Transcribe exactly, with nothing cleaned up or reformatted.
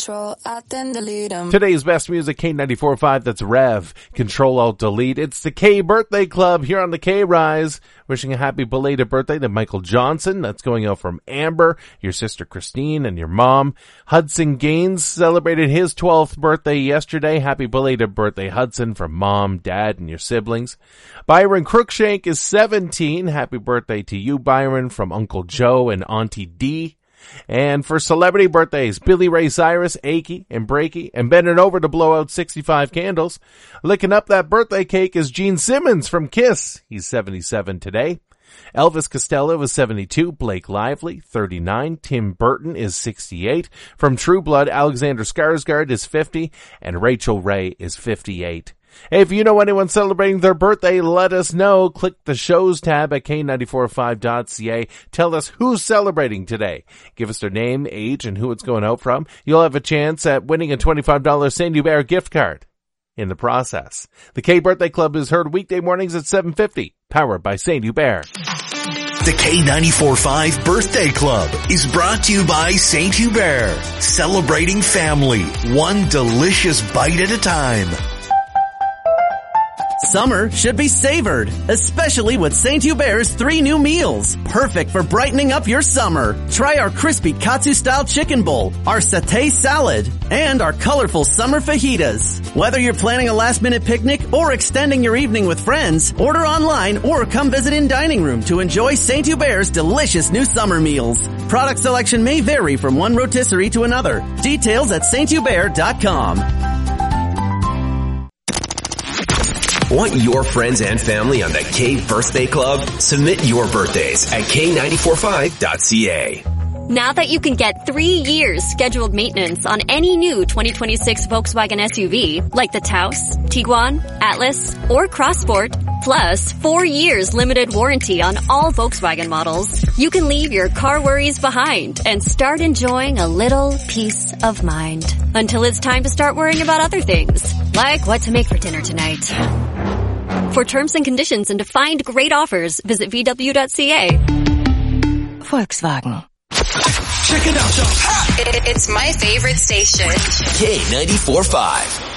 Control, Alt, then delete 'em. Today's best music, K ninety-four point five, that's Rev. Control, Alt, Delete. It's the K Birthday Club here on the K-Rise. Wishing a happy belated birthday to Michael Johnson. That's going out from Amber, your sister Christine, and your mom. Hudson Gaines celebrated his twelfth birthday yesterday. Happy belated birthday, Hudson, from mom, dad, and your siblings. Byron Crookshank is seventeen. Happy birthday to you, Byron, from Uncle Joe and Auntie Dee. And for celebrity birthdays, Billy Ray Cyrus, Akey, and Breaky, and bending over to blow out sixty-five candles. Licking up that birthday cake is Gene Simmons from Kiss. He's seventy-seven today. Elvis Costello is seventy-two. Blake Lively, thirty-nine. Tim Burton is sixty-eight. From True Blood, Alexander Skarsgård is fifty. And Rachel Ray is fifty-eight. Hey, if you know anyone celebrating their birthday, let us know. Click the shows tab at K ninety-four five dot C A. Tell us who's celebrating today. Give us their name, age, and who it's going out from. You'll have a chance at winning a twenty-five dollars Saint Hubert gift card in the process. The K Birthday Club is heard weekday mornings at seven fifty, powered by Saint Hubert. The K ninety-four point five Birthday Club is brought to you by Saint Hubert. Celebrating family, one delicious bite at a time. Summer should be savored, especially with Saint Hubert's three new meals. Perfect for brightening up your summer. Try our crispy katsu-style chicken bowl, our satay salad, and our colorful summer fajitas. Whether you're planning a last-minute picnic or extending your evening with friends, order online or come visit in dining room to enjoy Saint Hubert's delicious new summer meals. Product selection may vary from one rotisserie to another. Details at saint hubert dot com. Want your friends and family on the K Birthday Club? Submit your birthdays at K ninety-four point five dot C A. Now that you can get three years scheduled maintenance on any new twenty twenty-six Volkswagen S U V, like the Taos, Tiguan, Atlas, or Crossport, plus four years limited warranty on all Volkswagen models, you can leave your car worries behind and start enjoying a little peace of mind. Until it's time to start worrying about other things, like what to make for dinner tonight. For terms and conditions and to find great offers, visit V W dot C A. Volkswagen. Check it out, y'all. It, it's my favorite station. K ninety-four point five.